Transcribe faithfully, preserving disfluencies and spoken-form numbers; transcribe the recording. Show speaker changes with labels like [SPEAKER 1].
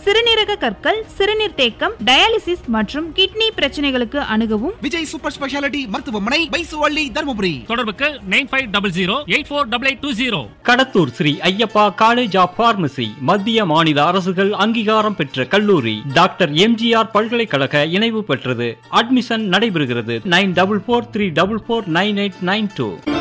[SPEAKER 1] சிறுநீரக கற்கள், சிறுநீர் தேக்கம், டயாலிசிஸ் மற்றும் கிட்னி பிரச்சனைகளுக்கு அணுகவும்
[SPEAKER 2] விஜய் சூப்பர் ஸ்பெஷாலிட்டி மருத்துவமனை, பைசுவள்ளி, தர்மபுரி.
[SPEAKER 3] தொடர்புக்கு nine five double zero eight four double eight two zero.
[SPEAKER 4] Kadathur Sri Ayyappa college of pharmacy மத்திய மாநில அரசுகள் அங்கீகாரம் பெற்ற கல்லூரி. டாக்டர் எம்ஜிஆர் பல்கலைக்கழக இணைவு பெற்றது. அட்மிஷன் நடைபெறுகிறது. Nine double four three double four nine eight nine two.